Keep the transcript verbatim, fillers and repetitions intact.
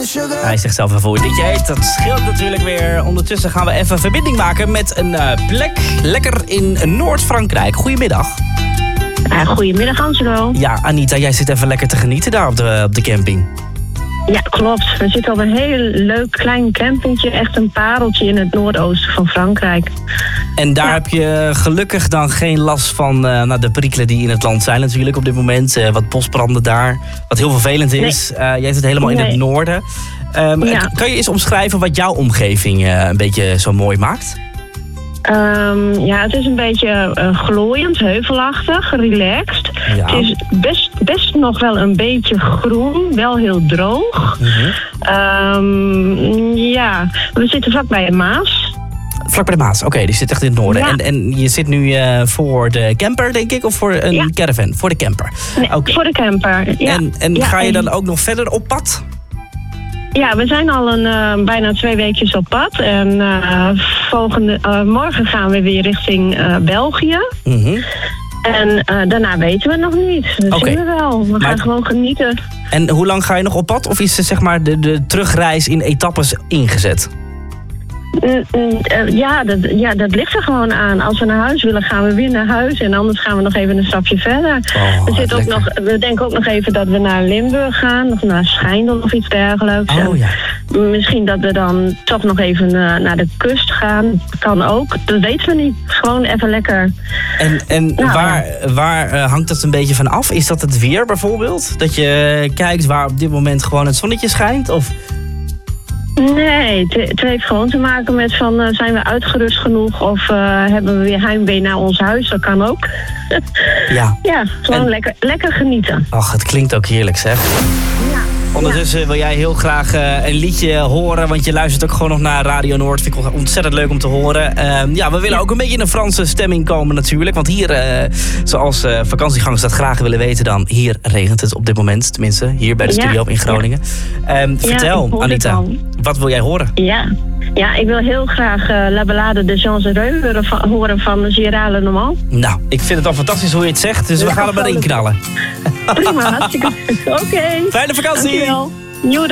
Hij zegt zelf even hoe dit je heet. Dat scheelt natuurlijk weer. Ondertussen gaan we even verbinding maken met een uh, plek lekker in Noord-Frankrijk. Goedemiddag. Uh, goedemiddag, Angelo. Ja, Anita, jij zit even lekker te genieten daar op de, op de camping. Ja, klopt. We zitten op een heel leuk klein campingtje. Echt een pareltje in het noordoosten van Frankrijk. En daar ja. heb je gelukkig dan geen last van uh, nou, de perikelen die in het land zijn natuurlijk op dit moment. Uh, wat bosbranden daar, wat heel vervelend is. Nee. Uh, jij zit helemaal nee. in het noorden. Um, ja. Kan je eens omschrijven wat jouw omgeving uh, een beetje zo mooi maakt? Um, ja, het is een beetje uh, glooiend, heuvelachtig, relaxed. Ja. Het is best, best nog wel een beetje groen, wel heel droog. Mm-hmm. Um, ja, we zitten vlakbij de Maas. Vlak bij de Maas, oké, okay, die zit echt in het noorden. Ja. En, en je zit nu uh, voor de camper, denk ik, of voor een ja. caravan? Voor de camper. Nee, okay. Voor de camper, ja. En, en ja, ga je dan en... ook nog verder op pad? Ja, we zijn al een, uh, bijna twee weekjes op pad. En uh, volgende, uh, morgen gaan we weer richting uh, België. Mm-hmm. En uh, daarna weten we nog niet. Dat okay. zien we wel. We maar... gaan gewoon genieten. En hoe lang ga je nog op pad? Of is zeg maar, de, de terugreis in etappes ingezet? Uh, uh, ja, dat, ja, dat ligt er gewoon aan. Als we naar huis willen, gaan we weer naar huis. En anders gaan we nog even een stapje verder. Oh, we, zitten ook nog, we denken ook nog even dat we naar Limburg gaan. Of naar Schijndel of iets dergelijks. Oh, ja. Misschien dat we dan toch nog even uh, naar de kust gaan. Kan ook. Dat weten we niet. Gewoon even lekker. En, en nou, waar, waar uh, hangt dat een beetje van af? Is dat het weer bijvoorbeeld? Dat je kijkt waar op dit moment gewoon het zonnetje schijnt? Of... Nee, het, het heeft gewoon te maken met van uh, zijn we uitgerust genoeg of uh, hebben we weer heimwee naar ons huis? Dat kan ook. Ja. Ja, gewoon en... lekker, lekker genieten. Ach, het klinkt ook heerlijk, zeg. Ja. Ondertussen ja. wil jij heel graag uh, een liedje horen, want je luistert ook gewoon nog naar Radio Noord. Vind ik ontzettend leuk om te horen. Uh, ja, we willen ja. ook een beetje in een Franse stemming komen natuurlijk. Want hier, uh, zoals uh, vakantiegangers dat graag willen weten dan, hier regent het op dit moment. Tenminste, hier bij de studio ja. in Groningen. Ja. Um, vertel, ja, Anita, wat wil jij horen? Ja, ja ik wil heel graag uh, La Ballade de Jean Zereux horen van Gérard Lenormand. Nou, ik vind het al fantastisch hoe je het zegt, dus ja, we gaan er maar in knallen. Prima, hartstikke goed. Oké. Okay. Fijne vakantie. Dankjewel. Nieuwe